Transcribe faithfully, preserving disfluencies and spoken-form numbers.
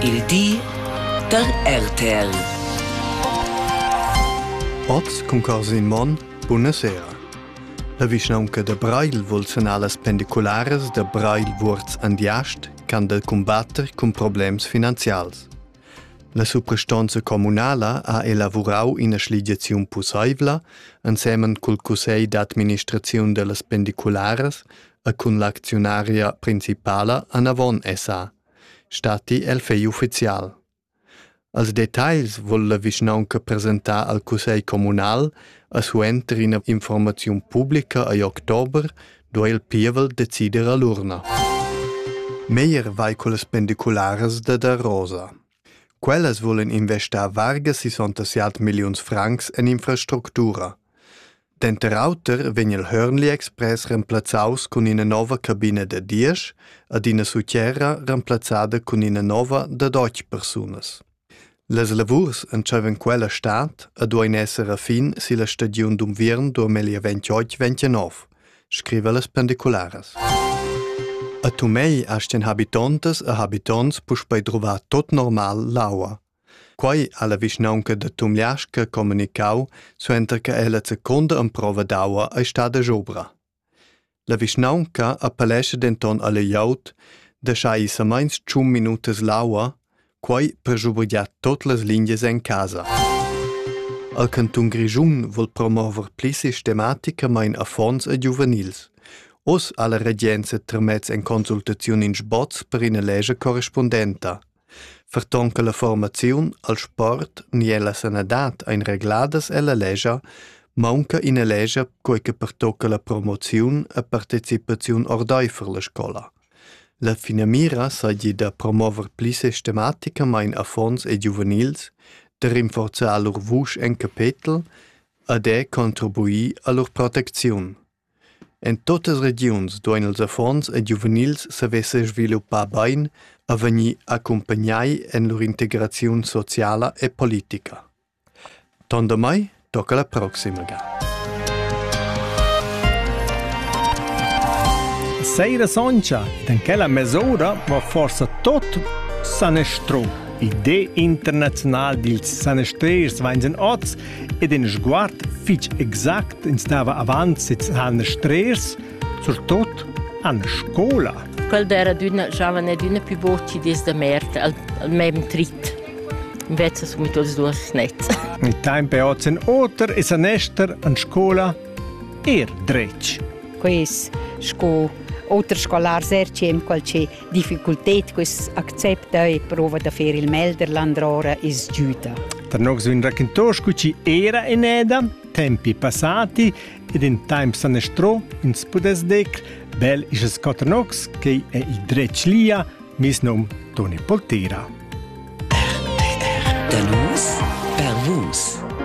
Il di der R T L. Oz concorsi in mon, buonasera. La vischnaunca de Braille vol senalas pendiculares de Braille Wurz andiast can del combatter con problems finanzials. La suprastanza comunala ha elavorau ina sligiaziun pusaivla ensemen col Cussei d'Administraziun de las pendiculares e con l'aczionaria principala Anavon S A, stati el fei ufficial. Als detalls vol la vischnaunca presentar al Cussei comunal a suenter ina informaziun publica a october, do il pievel decider a l'urna. Meier vai con las pendiculares de da Rosa. Quellas volen investar varga sessantasiat milions francs en infrastructura. Denter auter vegn il Hörnli Express remplazaus con ina nova cabina de dies ad ina sutierra remplazada con ina nova de doc personas. Les lavurs encevan quella stat a duain esser a fin si la stagiun d'umviern duemilaventiocht ventinov, scriva las pendiculares. A Tumei astien habitantes e habitants puspei trovar tot normal l'aua. Quai alla vischnaunca de Tumliasca comunicau suenter che è la seconda improva d'aua ai stada giobra. La vischnaunca appellesce denton alle jaut de schai samains tschum minutes l'aua, quai per giubriar tot las linies en casa. Al Cantun Grischun vol promover pli sistematicamain a fonds e juvenils. Os alla regenza termez en consultaziun in sbots per ina legge corrispondenta. Vertonca la formaziun al sport ni la sanadat ein regladas e la legge, maunca ina legge coi che pertocca la promoziun e partecipaziun ordai per la scola. La finamira sagi da promover pli sistematicamain a fonds e juvenils, de rinforzar lor vusch en capitel, a de contribui a lor protecziun. En totes regions doin els affons e juvenils savesse sviluppar bain a venir accompagnai en lor integraziun sociala e politica. Tonda mai, tocca la prossima ga. Seira Soncia, in quella mesura va forse tot sanestro. Idee international dils sanestreirs vainsen oz ed en sguard fitch exact instava avanz sits sanestreirs sur tot an scola. Quel d'era d'una giovane d'una più bocci des da merda al, al mem trit. Invece sono tutti due snets. In tempo oz en oter e sanester an scola er dretsch. Quis sco Oter scolar serciem qualche difficultet quis accepta e prova da fer il melderlandrora is giuda. Tarnox vin racontorscu ci era in eda, tempi passati ed in time sanestro in spudes dec, bel is es cotarnox che è il dreclia mis nom Toni Poltera. De nus per vus.